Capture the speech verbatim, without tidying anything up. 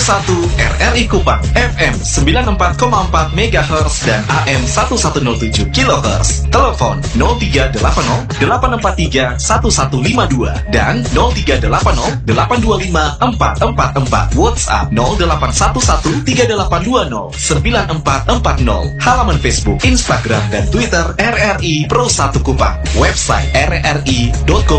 satu R R I Kupang, F M sembilan puluh empat koma empat megahertz dan A M seribu seratus tujuh kilohertz. Telepon nol tiga delapan nol delapan empat tiga satu satu lima dua dan nol tiga delapan nol delapan dua lima empat empat empat. WhatsApp nol delapan satu satu tiga delapan dua nol sembilan empat empat nol. Halaman Facebook, Instagram, dan Twitter R R I Pro satu Kupang. Website r r i dot co